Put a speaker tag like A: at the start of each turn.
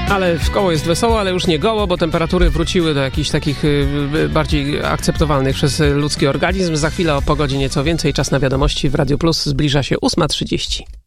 A: Ale w koło jest wesoło, ale już nie goło, bo temperatury wróciły do jakichś takich bardziej akceptowalnych przez ludzki organizm. Za chwilę o pogodzie nieco więcej. Czas na wiadomości w Radio Plus. Zbliża się 8:30.